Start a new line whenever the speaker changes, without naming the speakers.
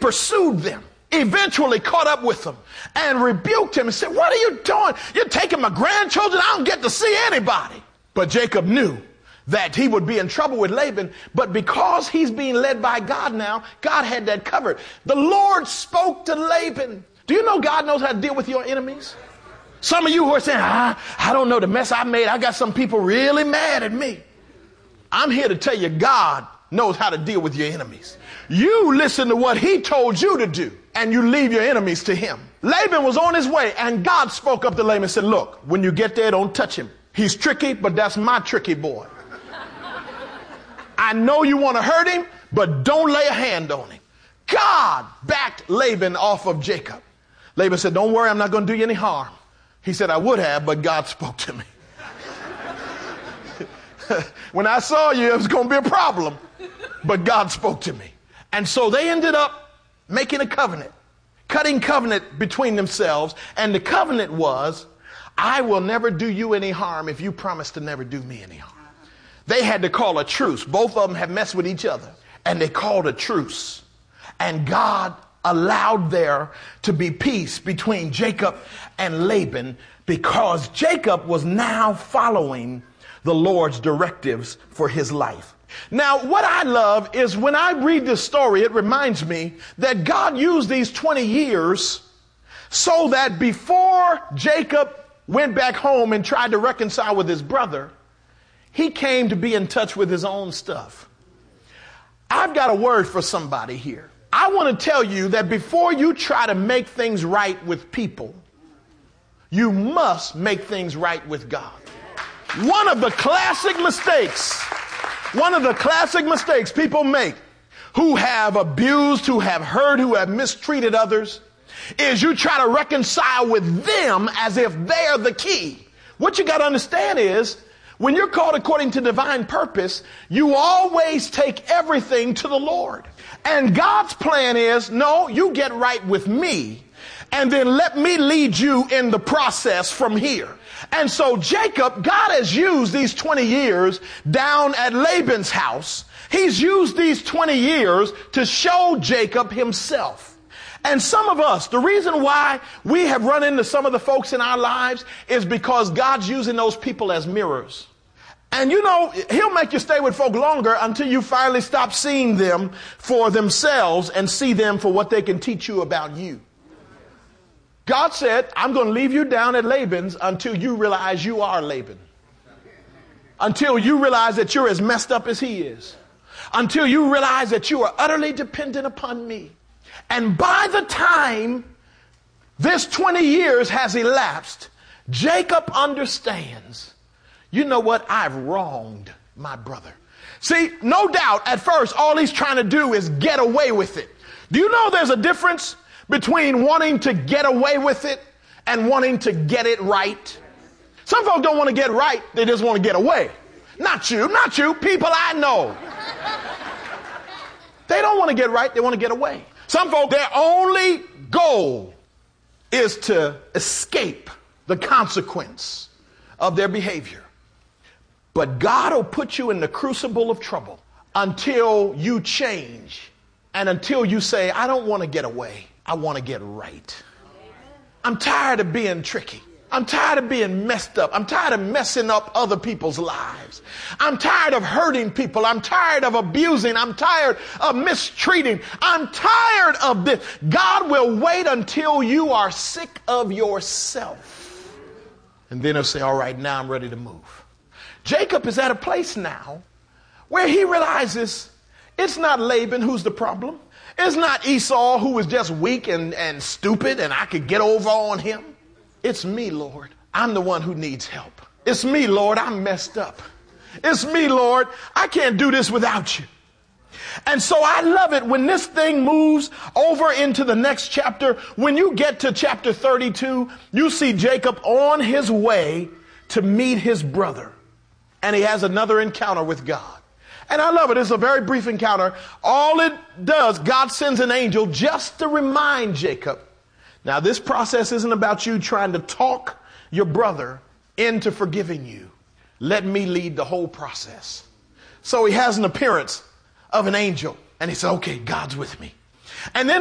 pursued them, eventually caught up with them and rebuked him and said, what are you doing? You're taking my grandchildren. I don't get to see anybody. But Jacob knew that he would be in trouble with Laban, but because he's being led by God now, God had that covered. The Lord spoke to Laban. Do you know God knows how to deal with your enemies? Some of you who are saying, I don't know the mess I made. I got some people really mad at me. I'm here to tell you, God knows how to deal with your enemies. You listen to what he told you to do, and you leave your enemies to him. Laban was on his way, and God spoke up to Laban and said, look, when you get there, don't touch him. He's tricky, but that's my tricky boy. I know you want to hurt him, but don't lay a hand on him. God backed Laban off of Jacob. Laban said, don't worry, I'm not going to do you any harm. He said, I would have, but God spoke to me. When I saw you, it was going to be a problem, but God spoke to me. And so they ended up making a covenant, cutting covenant between themselves. And the covenant was, I will never do you any harm if you promise to never do me any harm. They had to call a truce. Both of them had messed with each other, and they called a truce. And God allowed there to be peace between Jacob and Laban because Jacob was now following the Lord's directives for his life. Now, what I love is when I read this story, it reminds me that God used these 20 years so that before Jacob went back home and tried to reconcile with his brother, he came to be in touch with his own stuff. I've got a word for somebody here. I want to tell you that before you try to make things right with people, you must make things right with God. One of the classic mistakes people make who have abused, who have hurt, who have mistreated others is you try to reconcile with them as if they're the key. What you got to understand is when you're called according to divine purpose, you always take everything to the Lord. And God's plan is, no, you get right with me, and then let me lead you in the process from here. And so Jacob, God has used these 20 years down at Laban's house. He's used these 20 years to show Jacob himself. And some of us, the reason why we have run into some of the folks in our lives is because God's using those people as mirrors. And you know, he'll make you stay with folk longer until you finally stop seeing them for themselves and see them for what they can teach you about you. God said, I'm going to leave you down at Laban's until you realize you are Laban. Until you realize that you're as messed up as he is. Until you realize that you are utterly dependent upon me. And by the time this 20 years has elapsed, Jacob understands, you know what? I've wronged my brother. See, no doubt at first, all he's trying to do is get away with it. Do you know there's a difference between wanting to get away with it and wanting to get it right? Some folks don't want to get right. They just want to get away. Not you, people I know. They don't want to get right. They want to get away. Some folks, their only goal is to escape the consequence of their behavior. But God will put you in the crucible of trouble until you change and until you say, I don't want to get away. I want to get right. I'm tired of being tricky. I'm tired of being messed up. I'm tired of messing up other people's lives. I'm tired of hurting people. I'm tired of abusing. I'm tired of mistreating. I'm tired of this. God will wait until you are sick of yourself. And then he'll say, all right, now I'm ready to move. Jacob is at a place now where he realizes it's not Laban who's the problem. It's not Esau who was just weak and stupid and I could get over on him. It's me, Lord. I'm the one who needs help. It's me, Lord. I'm messed up. It's me, Lord. I can't do this without you. And so I love it when this thing moves over into the next chapter. When you get to chapter 32, you see Jacob on his way to meet his brother. And he has another encounter with God. And I love it. It's a very brief encounter. All it does, God sends an angel just to remind Jacob. Now, this process isn't about you trying to talk your brother into forgiving you. Let me lead the whole process. So he has an appearance of an angel. And he said, okay, God's with me. And then